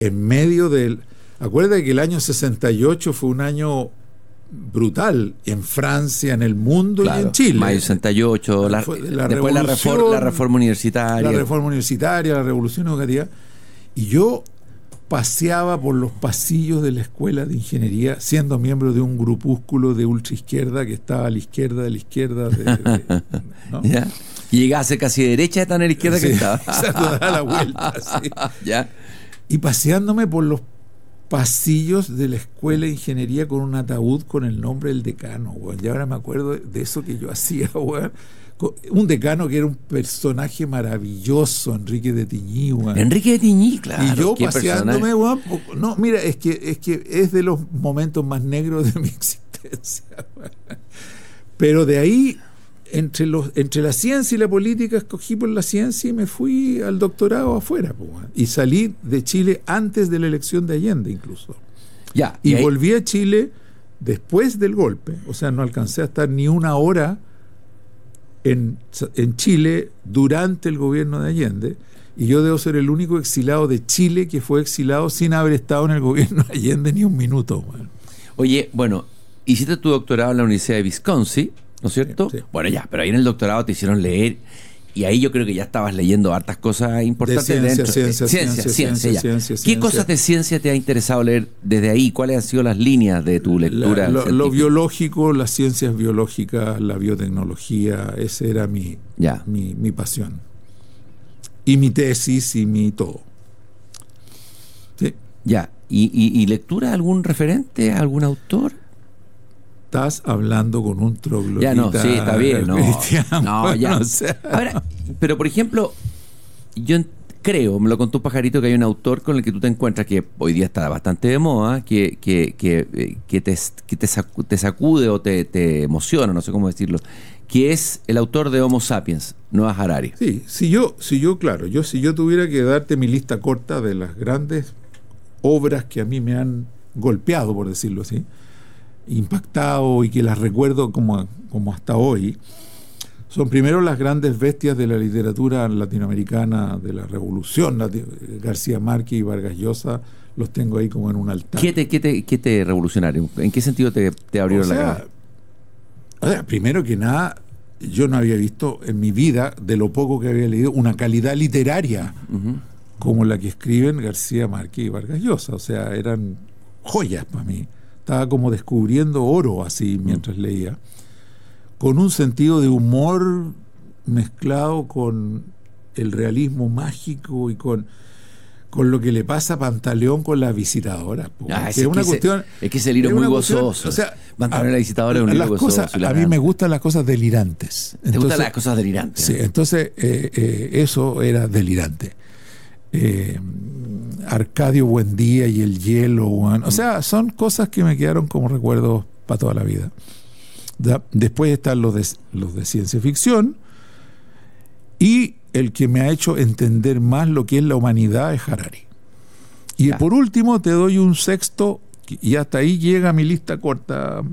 en medio del... Acuérdate que el año 68 fue un año brutal en Francia, en el mundo, claro, y en Chile. Mayo 68, después la reforma universitaria. La reforma universitaria, la revolución educativa. Y yo paseaba por los pasillos de la escuela de ingeniería siendo miembro de un grupúsculo de ultraizquierda que estaba a la izquierda de la izquierda ¿no? ¿Ya? Y llegaba a ser casi derecha de tan a la izquierda, sí, que estaba. Exacto, daba la vuelta, sí. ¿Ya? Y paseándome por los pasillos de la escuela de ingeniería con un ataúd con el nombre del decano, güey. Y ahora me acuerdo de eso que yo hacía, güey. Un decano que era un personaje maravilloso, Enrique de Tiñí, güey. Enrique de Tiñí, claro. Y yo paseándome, güey. No, mira, es que es de los momentos más negros de mi existencia, güey. Pero de ahí, entre la ciencia y la política, escogí por la ciencia y me fui al doctorado afuera, güey. Y salí de Chile antes de la elección de Allende, incluso. Ya. Y volví a Chile después del golpe. O sea, no alcancé a estar ni una hora en Chile durante el gobierno de Allende, y yo debo ser el único exilado de Chile que fue exilado sin haber estado en el gobierno de Allende ni un minuto. Bueno. Oye, bueno, hiciste tu doctorado en la Universidad de Wisconsin, ¿no es cierto? Sí, sí. Bueno, ya, pero ahí en el doctorado te hicieron leer, y ahí yo creo que ya estabas leyendo hartas cosas importantes de ciencia. ¿Qué cosas de ciencia te ha interesado leer desde ahí? ¿Cuáles han sido las líneas de tu lectura? Lo biológico, las ciencias biológicas, la biotecnología, ese era mi pasión. Y mi tesis y mi todo. Sí. Ya. ¿Y lectura? ¿Algún referente? ¿Algún autor? Estás hablando con un troglodita. Ya no, sí, está bien, no. No, ya. O sea. Ahora, pero por ejemplo, yo creo, me lo contó un pajarito, que hay un autor con el que tú te encuentras que hoy día está bastante de moda, que te sacude o te emociona, no sé cómo decirlo, que es el autor de Homo Sapiens, Noah Harari. Sí, si yo tuviera que darte mi lista corta de las grandes obras que a mí me han golpeado, por decirlo así, impactado y que las recuerdo como hasta hoy, son primero las grandes bestias de la literatura latinoamericana de la Revolución, García Márquez y Vargas Llosa, los tengo ahí como en un altar. ¿Qué te revolucionaron? ¿En qué sentido te abrieron la cabeza? O sea, primero que nada, yo no había visto en mi vida, de lo poco que había leído, una calidad literaria como la que escriben García Márquez y Vargas Llosa. O sea, eran joyas para mí. Estaba como descubriendo oro así mientras leía, con un sentido de humor mezclado con el realismo mágico y con lo que le pasa a Pantaleón con la visitadora. Es que ese libro es muy gozoso. O sea, Pantaleón y la visitadora es un libro gozoso. A mí me gustan las cosas delirantes. ¿Te gustan las cosas delirantes? Sí, entonces eso era delirante. Arcadio Buendía y el hielo, o sea, son cosas que me quedaron como recuerdos para toda la vida. Después están los de ciencia ficción, y el que me ha hecho entender más lo que es la humanidad es Harari. Y por último te doy un sexto, y hasta ahí llega mi lista corta,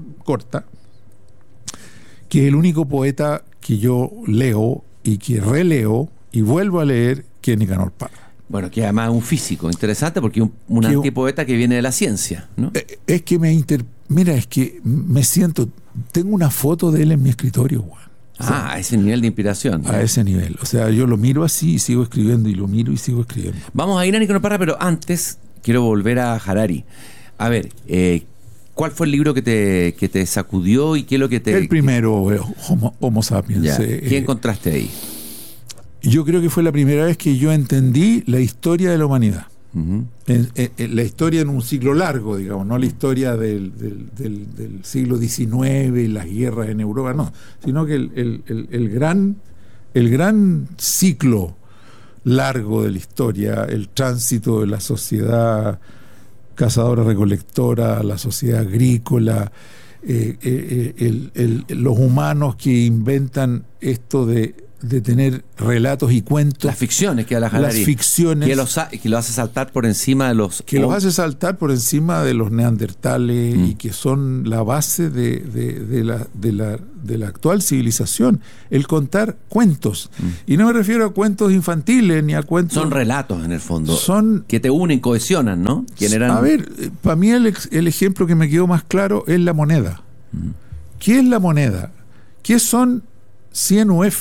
que es el único poeta que yo leo y que releo y vuelvo a leer, que es Nicanor Parra. Bueno, que además es un físico interesante, porque es un antipoeta que viene de la ciencia, ¿no? Es que mira, es que me siento, tengo una foto de él en mi escritorio, güey. A ese nivel de inspiración, ¿no? A ese nivel. O sea, yo lo miro así y sigo escribiendo, y lo miro y sigo escribiendo. Vamos a ir a Nicanor Parra, pero antes quiero volver a Harari. A ver, ¿cuál fue el libro que te sacudió y qué es lo que te... El primero, Homo Sapiens. Ya. ¿Qué encontraste ahí? Yo creo que fue la primera vez que yo entendí la historia de la humanidad. La historia en un ciclo largo, digamos, no la historia del siglo XIX y las guerras en Europa, no, sino que el gran ciclo largo de la historia, el tránsito de la sociedad cazadora-recolectora a la sociedad agrícola, los humanos que inventan esto de de tener relatos y cuentos. Las ficciones que habla Harari. Las ficciones. Que lo hace saltar por encima de los... Que los hace saltar por encima de los neandertales y que son la base de la actual civilización. El contar cuentos. Y no me refiero a cuentos infantiles ni a cuentos... Son relatos, en el fondo. Son... que te unen, cohesionan, ¿no? A ver, para mí el ejemplo que me quedó más claro es la moneda. ¿Qué es la moneda? ¿Qué son 100 UF?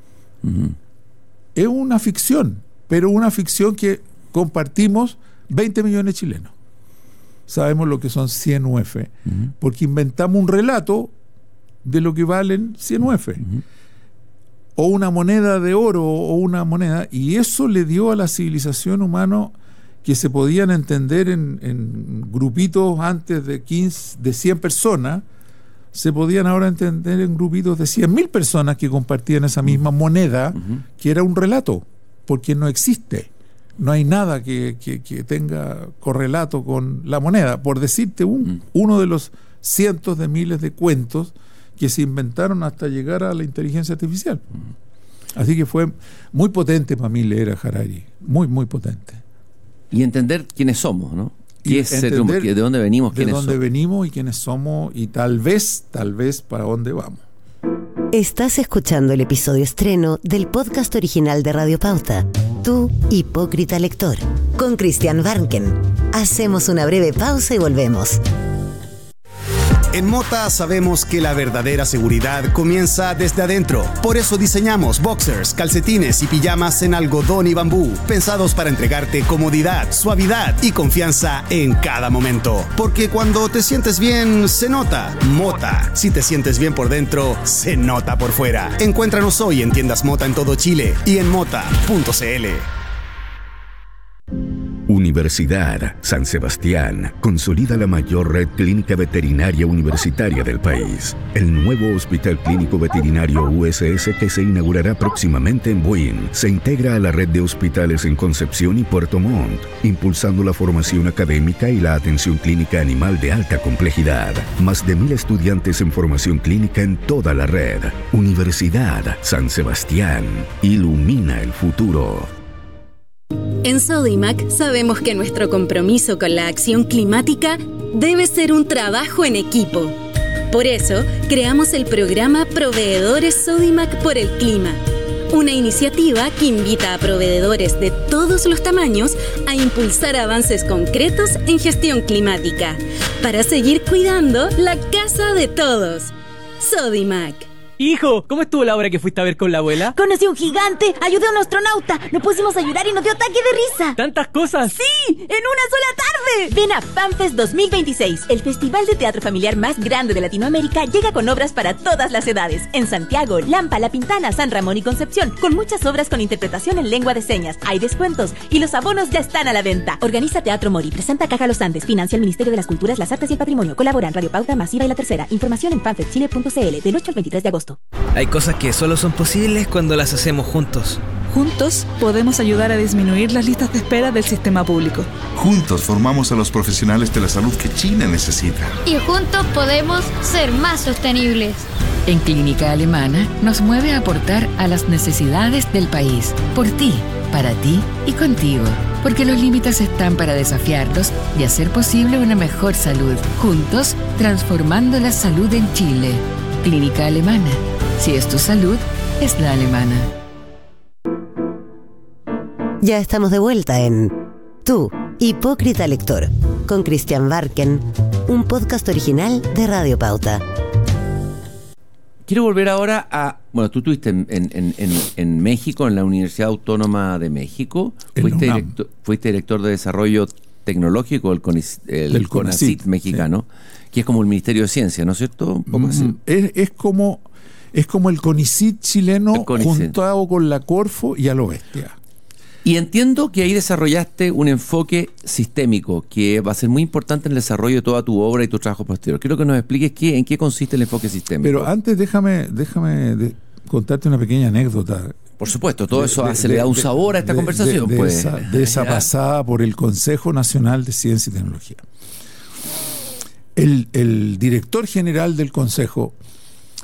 Es una ficción, pero una ficción que compartimos 20 millones de chilenos. Sabemos lo que son 100 UF, porque inventamos un relato de lo que valen 100 UF. O una moneda de oro, o una moneda, y eso le dio a la civilización humana que se podían entender en grupitos antes de 100 personas, se podían ahora entender en grupitos de 100.000 personas que compartían esa misma moneda, que era un relato, porque no existe. No hay nada que tenga correlato con la moneda. Por decirte uno de los cientos de miles de cuentos que se inventaron hasta llegar a la inteligencia artificial. Así que fue muy potente para mí leer a Harari. Muy, muy potente. Y entender quiénes somos, ¿no? De dónde venimos, de dónde venimos y quiénes somos, y tal vez para dónde vamos. Estás escuchando el episodio estreno del podcast original de Radio Pauta, Tu Hipócrita Lector, con Christian Warnken. Hacemos una breve pausa y volvemos. En Mota sabemos que la verdadera seguridad comienza desde adentro. Por eso diseñamos boxers, calcetines y pijamas en algodón y bambú, pensados para entregarte comodidad, suavidad y confianza en cada momento. Porque cuando te sientes bien, se nota. Mota. Si te sientes bien por dentro, se nota por fuera. Encuéntranos hoy en tiendas Mota en todo Chile y en mota.cl. Universidad San Sebastián consolida la mayor red clínica veterinaria universitaria del país. El nuevo Hospital Clínico Veterinario USS, que se inaugurará próximamente en Buin, se integra a la red de hospitales en Concepción y Puerto Montt, impulsando la formación académica y la atención clínica animal de alta complejidad. Más de 1.000 estudiantes en formación clínica en toda la red. Universidad San Sebastián. Ilumina el futuro. En Sodimac sabemos que nuestro compromiso con la acción climática debe ser un trabajo en equipo. Por eso, creamos el programa Proveedores Sodimac por el Clima, una iniciativa que invita a proveedores de todos los tamaños a impulsar avances concretos en gestión climática, para seguir cuidando la casa de todos. Sodimac. Hijo, ¿cómo estuvo la obra que fuiste a ver con la abuela? Conocí a un gigante, ayudé a un astronauta, nos pusimos a llorar y nos dio ataque de risa. ¿Tantas cosas? ¡Sí! ¡En una sola tarde! Ven a FanFest 2026, el festival de teatro familiar más grande de Latinoamérica. Llega con obras para todas las edades. En Santiago, Lampa, La Pintana, San Ramón y Concepción, con muchas obras con interpretación en lengua de señas. Hay descuentos y los abonos ya están a la venta. Organiza Teatro Mori, presenta Caja Los Andes, financia el Ministerio de las Culturas, las Artes y el Patrimonio. Colaboran Radio Pauta, Masiva y La Tercera. Información en fanfestchile.cl del 8 al 23 de agosto. Hay cosas que solo son posibles cuando las hacemos juntos. Juntos podemos ayudar a disminuir las listas de espera del sistema público. Juntos formamos a los profesionales de la salud que China necesita. Y juntos podemos ser más sostenibles. En Clínica Alemana nos mueve a aportar a las necesidades del país. Por ti, para ti y contigo. Porque los límites están para desafiarlos y hacer posible una mejor salud. Juntos, transformando la salud en Chile. Clínica Alemana. Si es tu salud, es la alemana. Ya estamos de vuelta en Tu Hipócrita Lector, con Christian Warnken, un podcast original de Radio Pauta. Quiero volver ahora a... Bueno, tú estuviste en México, en la Universidad Autónoma de México. Fuiste director de Desarrollo Tecnológico del CONACYT mexicano, sí, que es como el Ministerio de Ciencia, ¿no es cierto? Un poco así. Es como el CONICYT chileno, juntado con la Corfo y a lo bestia. Y entiendo que ahí desarrollaste un enfoque sistémico que va a ser muy importante en el desarrollo de toda tu obra y tu trabajo posterior. Quiero que nos expliques en qué consiste el enfoque sistémico. Pero antes déjame contarte una pequeña anécdota. Por supuesto, todo eso le da un sabor a esta conversación. De esa pasada por el Consejo Nacional de Ciencia y Tecnología. El director general del Consejo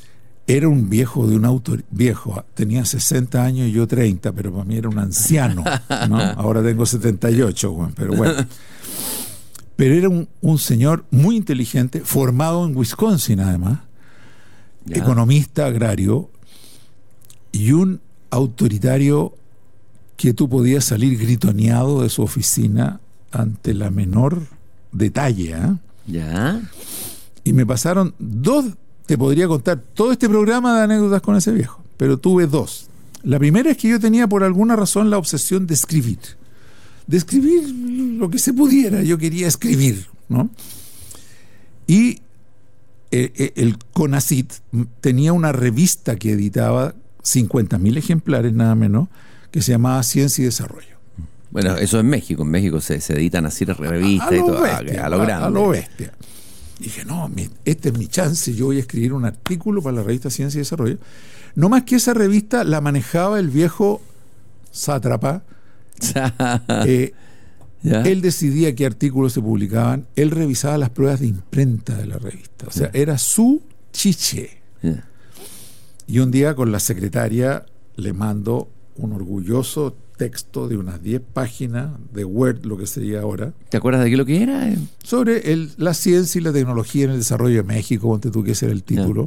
era un viejo de un auto viejo, tenía 60 años y yo 30, pero para mí era un anciano, ¿no? Ahora tengo 78, bueno, pero bueno. Pero era un señor muy inteligente, formado en Wisconsin además, economista agrario, y un autoritario que tú podías salir gritoneado de su oficina ante la menor detalle, ¿eh? Ya. Y me pasaron dos. Te podría contar todo este programa de anécdotas con ese viejo, pero tuve dos. La primera es que yo tenía por alguna razón la obsesión de escribir lo que se pudiera. Yo quería escribir, ¿no? Y el CONACYT tenía una revista que editaba 50.000 ejemplares, nada menos, que se llamaba Ciencia y Desarrollo. Bueno, eso en México. En México se editan así revistas y todo. Bestia, a lo grande. A lo bestia. Dije, no, este es mi chance, yo voy a escribir un artículo para la revista Ciencia y Desarrollo. No más que esa revista la manejaba el viejo sátrapa. Él decidía qué artículos se publicaban, él revisaba las pruebas de imprenta de la revista. O sea, era su chiche. Y un día con la secretaria le mando un orgulloso texto de unas 10 páginas de Word, lo que sería ahora. ¿Te acuerdas de qué lo que era? Sobre la ciencia y la tecnología en el desarrollo de México, ponte tú que ese era el título.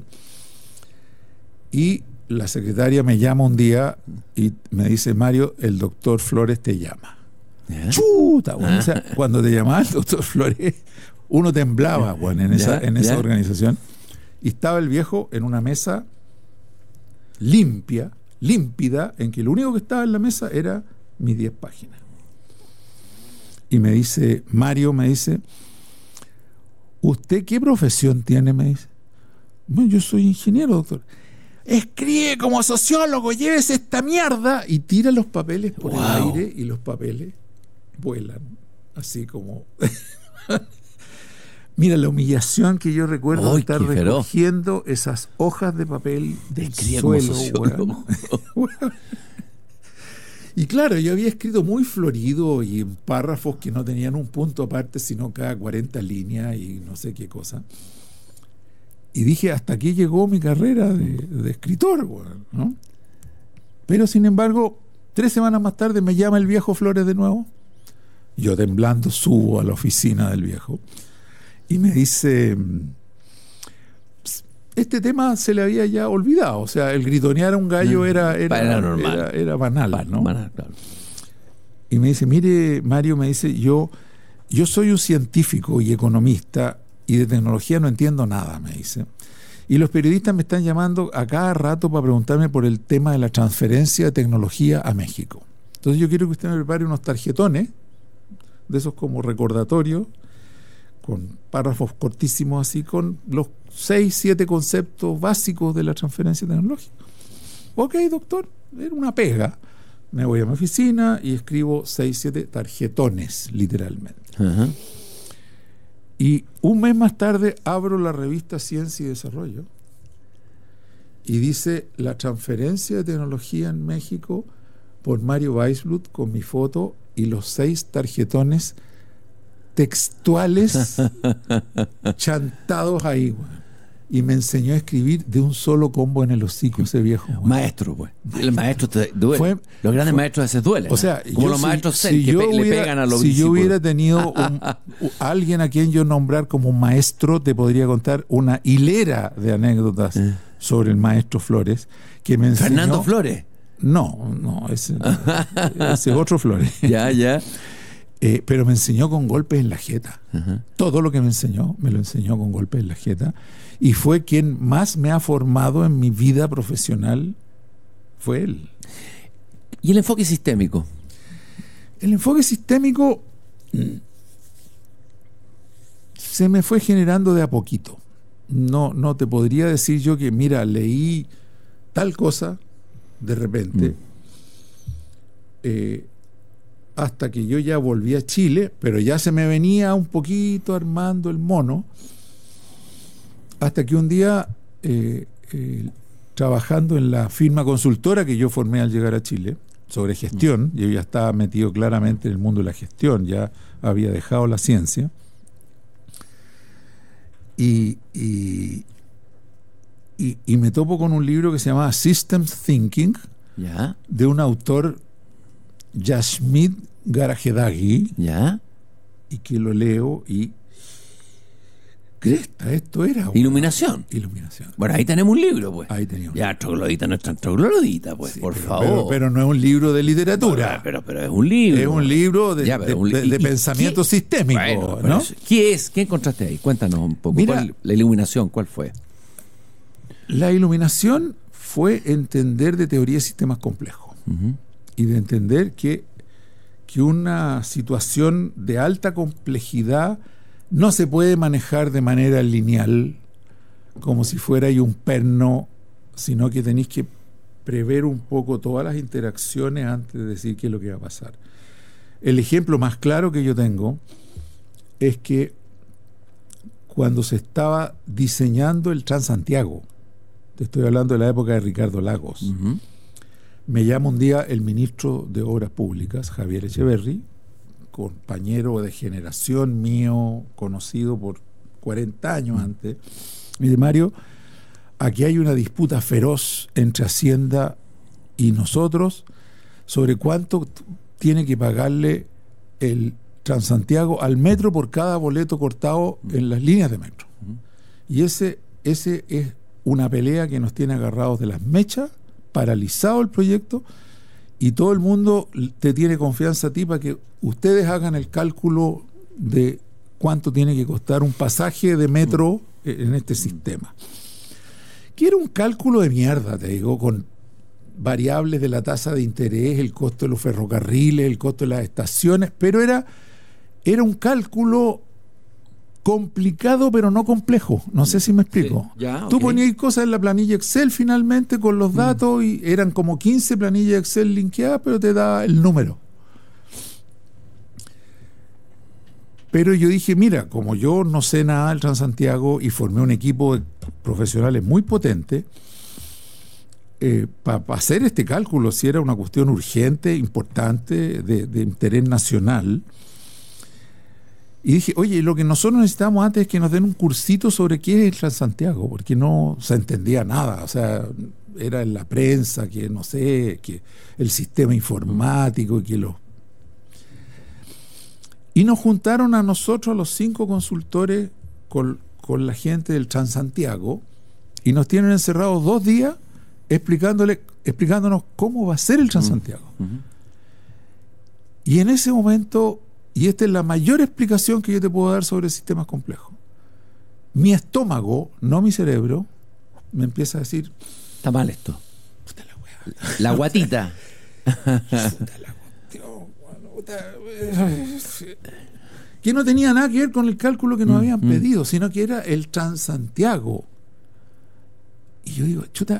Y la secretaria me llama un día y me dice, Mario, el doctor Flores te llama. Chuta, bueno, o sea, cuando te llamaba el doctor Flores, uno temblaba, bueno, en esa organización. Y estaba el viejo en una mesa límpida, en que lo único que estaba en la mesa era mis 10 páginas. Y me dice, Mario, me dice, ¿usted qué profesión tiene? Me dice, bueno, yo soy ingeniero, doctor. Escribe como sociólogo, llévese esta mierda. Y tira los papeles por el aire y los papeles vuelan, así como... Mira la humillación que yo recuerdo de estar recogiendo esas hojas de papel del suelo. Y claro, yo había escrito muy florido y en párrafos que no tenían un punto aparte, sino cada 40 líneas y no sé qué cosa. Y dije, hasta aquí llegó mi carrera de escritor, ¿no? Pero sin embargo, 3 semanas más tarde me llama el viejo Flores de nuevo. Yo temblando subo a la oficina del viejo. Y me dice, este tema se le había ya olvidado. O sea, el gritonear a un gallo era normal. Era banal, ¿no? Banal, claro. Y me dice, mire, Mario, me dice, yo soy un científico y economista y de tecnología no entiendo nada, me dice. Y los periodistas me están llamando a cada rato para preguntarme por el tema de la transferencia de tecnología a México. Entonces yo quiero que usted me prepare unos tarjetones, de esos como recordatorios, con párrafos cortísimos así, con los 6, 7 conceptos básicos de la transferencia tecnológica. Ok, doctor, era una pega. Me voy a mi oficina y escribo 6, 7 tarjetones, literalmente. Uh-huh. Y un mes más tarde abro la revista Ciencia y Desarrollo y dice la transferencia de tecnología en México por Mario Weisblut con mi foto y los 6 tarjetones textuales chantados ahí, güey. Y me enseñó a escribir de un solo combo en el hocico ese viejo, güey. Maestro, güey. El maestro te duele. Los grandes maestros a veces duelen. O sea, como los maestros zen, que le pegan a los discípulos. Si yo hubiera tenido alguien a quien yo nombrar como maestro, te podría contar una hilera de anécdotas sobre el maestro Flores que me enseñó. ¿Fernando Flores? No, ese es otro Flores. Ya. Pero me enseñó con golpes en la jeta. Uh-huh. Todo lo que me lo enseñó con golpes en la jeta. Y fue quien más me ha formado en mi vida profesional, fue él. ¿Y el enfoque sistémico? El enfoque sistémico se me fue generando de a poquito. No te podría decir yo que, mira, leí tal cosa de repente. Hasta que yo ya volví a Chile, pero ya se me venía un poquito armando el mono, hasta que un día, trabajando en la firma consultora que yo formé al llegar a Chile, sobre gestión, yo ya estaba metido claramente en el mundo de la gestión, ya había dejado la ciencia, y y me topo con un libro que se llama Systems Thinking, ¿ya? De un autor, Yashmit Garahedagi, ¿ya? Y que lo leo y cresta, esto era Iluminación. Bueno, ahí tenemos un libro, pues. Ahí teníamos. Ya, troglodita, nuestra troglodita, pues, sí, por favor. Pero no es un libro de literatura. Pero es un libro. Es un libro de pensamiento sistémico, bueno, ¿no? ¿Qué es? ¿Qué encontraste ahí? Cuéntanos un poco. Mira, la iluminación, ¿cuál fue? La iluminación fue entender de teoría de sistemas complejos. Y de entender que una situación de alta complejidad no se puede manejar de manera lineal, como si fuera ahí un perno, sino que tenéis que prever un poco todas las interacciones antes de decir qué es lo que va a pasar. El ejemplo más claro que yo tengo es que cuando se estaba diseñando el Transantiago, te estoy hablando de la época de Ricardo Lagos, me llama un día el ministro de Obras Públicas, Javier Echeverri, compañero de generación mío, conocido por 40 años antes. Me dice: Mario, aquí hay una disputa feroz entre Hacienda y nosotros sobre cuánto tiene que pagarle el Transantiago al metro por cada boleto cortado en las líneas de metro. Y ese es una pelea que nos tiene agarrados de las mechas, paralizado el proyecto, y todo el mundo te tiene confianza a ti para que ustedes hagan el cálculo de cuánto tiene que costar un pasaje de metro en este sistema. Que era un cálculo de mierda, te digo, con variables de la tasa de interés, el costo de los ferrocarriles, el costo de las estaciones, pero era un cálculo complicado pero no complejo. No sé si me explico. Sí, ya, Tú ponías cosas en la planilla Excel finalmente con los datos y eran como 15 planillas Excel linkeadas, pero te da el número. Pero yo dije, mira, como yo no sé nada del Transantiago y formé un equipo de profesionales muy potente, para hacer este cálculo, si era una cuestión urgente, importante, de interés nacional. Y dije, oye, lo que nosotros necesitamos antes es que nos den un cursito sobre qué es el Transantiago, porque no se entendía nada. O sea, era en la prensa, que no sé, que el sistema informático, que los... Y nos juntaron a nosotros, a los 5 consultores, con la gente del Transantiago, y nos tienen encerrados 2 días explicándonos cómo va a ser el Transantiago. Y en ese momento, y esta es la mayor explicación que yo te puedo dar sobre sistemas complejos, mi estómago, no mi cerebro, me empieza a decir: está mal esto. La guatita. Que no tenía nada que ver con el cálculo que nos habían pedido, sino que era el Transantiago. Y yo digo, chuta,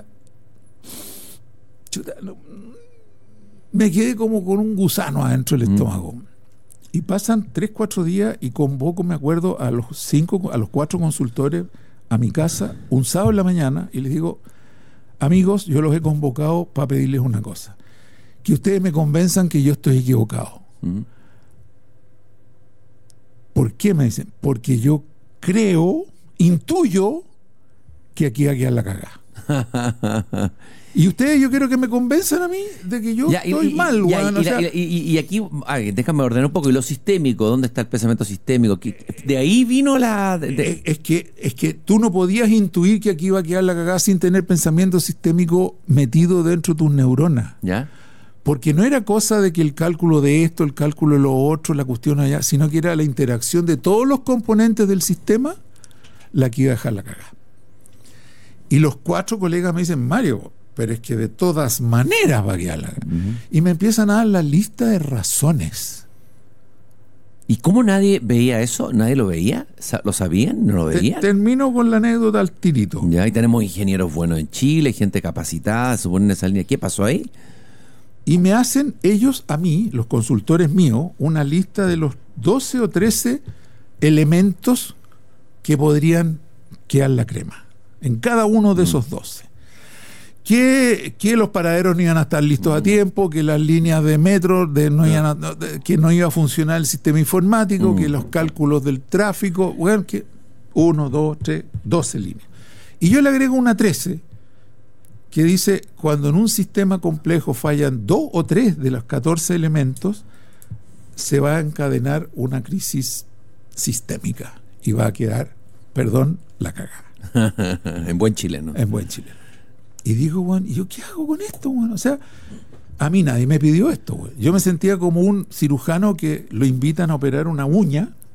no, me quedé como con un gusano adentro del estómago. Y pasan 3-4 días y convoco, me acuerdo, a los 4 consultores a mi casa un sábado en la mañana y les digo: amigos, yo los he convocado para pedirles una cosa, que ustedes me convenzan que yo estoy equivocado. ¿Por qué? Me dicen: porque yo intuyo que aquí va a quedar la cagada. Y ustedes, yo quiero que me convenzan a mí de que yo estoy mal. Y aquí, déjame ordenar un poco. ¿Y lo sistémico? ¿Dónde está el pensamiento sistémico? De ahí vino la... Es que tú no podías intuir que aquí iba a quedar la cagada sin tener pensamiento sistémico metido dentro de tus neuronas. ¿Ya? Porque no era cosa de que el cálculo de esto, el cálculo de lo otro, la cuestión allá, sino que era la interacción de todos los componentes del sistema la que iba a dejar la cagada. Y los 4 colegas me dicen: Mario, pero es que de todas maneras va a quedar la cagada. Y me empiezan a dar la lista de razones. ¿Y cómo nadie veía eso? ¿Nadie lo veía? ¿Lo sabían? ¿No lo veían? Termino con la anécdota al tirito. Ya, ahí tenemos ingenieros buenos en Chile, gente capacitada, suponen esa línea. ¿Qué pasó ahí? Y me hacen ellos, a mí, los consultores míos, una lista de los 12 o 13 elementos que podrían quedar la crema. En cada uno de esos 12. Que los paraderos no iban a estar listos a tiempo, que las líneas de metro que no iba a funcionar el sistema informático, que los cálculos del tráfico, bueno, que 1, 2, 3, 12 líneas. Y yo le agrego una 13, que dice, cuando en un sistema complejo fallan 2 o 3 de los 14 elementos, se va a encadenar una crisis sistémica y va a quedar, perdón, la cagada. En buen chileno. En buen chileno. Y digo, bueno, ¿y yo qué hago con esto, bueno? O sea, a mí nadie me pidió esto, bueno. Yo me sentía como un cirujano que lo invitan a operar una uña